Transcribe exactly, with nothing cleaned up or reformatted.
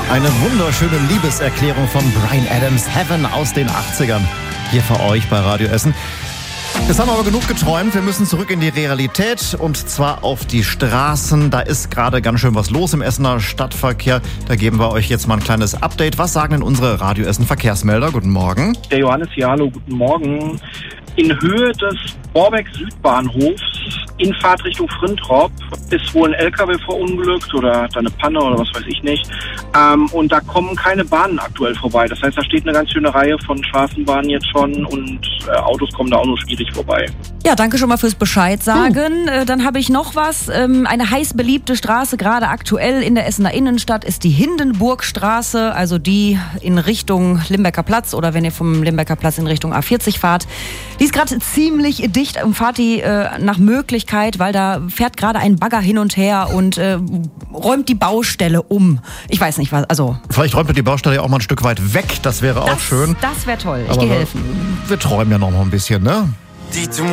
Eine wunderschöne Liebeserklärung von Bryan Adams, Heaven aus den achtzigern. Hier für euch bei Radio Essen. Jetzt haben wir aber genug geträumt. Wir müssen zurück in die Realität und zwar auf die Straßen. Da ist gerade ganz schön was los im Essener Stadtverkehr. Da geben wir euch jetzt mal ein kleines Update. Was sagen denn unsere Radio Essen Verkehrsmelder? Guten Morgen. Der Johannes hier, hallo, guten Morgen. In Höhe des Borbeck-Südbahnhofs in Fahrtrichtung Frintrop ist wohl ein L K W verunglückt oder hat da eine Panne oder was weiß ich nicht. Ähm, und da kommen keine Bahnen aktuell vorbei. Das heißt, da steht eine ganz schöne Reihe von Straßenbahnen jetzt schon und äh, Autos kommen da auch nur schwierig vorbei. Ja, danke schon mal fürs Bescheid sagen. Hm. Dann habe ich noch was. Eine heiß beliebte Straße, gerade aktuell in der Essener Innenstadt, ist die Hindenburgstraße, also die in Richtung Limbecker Platz oder wenn ihr vom Limbecker Platz in Richtung A vierzig fahrt. Die ist gerade ziemlich dicht und fahrt die äh, nach Möglichkeit, weil da fährt gerade ein Bagger hin und her und äh, räumt die Baustelle um. Ich weiß nicht was, also... Vielleicht räumt ihr die Baustelle ja auch mal ein Stück weit weg, das wäre das, auch schön. Das wäre toll, ich Aber gehe helfen. Wir träumen ja noch mal ein bisschen, ne? Dis-moi